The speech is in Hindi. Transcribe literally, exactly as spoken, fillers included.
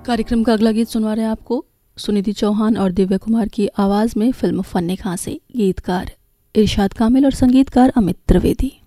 कार्यक्रम का अगला गीत सुनवा रहे हैं आपको सुनिधि चौहान और दिव्या कुमार की आवाज में फिल्म फन्ने खां से। गीतकार इरशाद कामिल और संगीतकार अमित त्रिवेदी।